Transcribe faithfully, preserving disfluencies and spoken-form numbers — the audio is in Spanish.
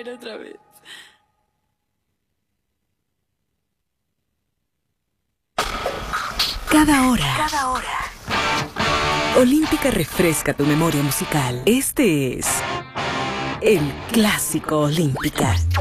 ver otra vez. Cada hora. Cada hora. Olímpica refresca tu memoria musical. Este es el Clásico Olímpica.